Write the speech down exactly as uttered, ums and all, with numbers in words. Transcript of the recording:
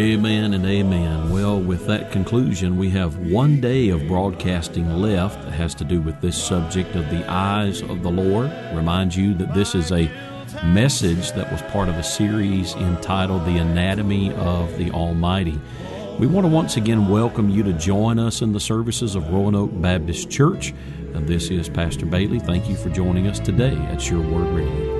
Amen and amen. Well, with that conclusion, we have one day of broadcasting left that has to do with this subject of the eyes of the Lord. Remind you that this is a message that was part of a series entitled The Anatomy of the Almighty. We want to once again welcome you to join us in the services of Roanoke Baptist Church. And this is Pastor Bailey. Thank you for joining us today at Sure Word Radio.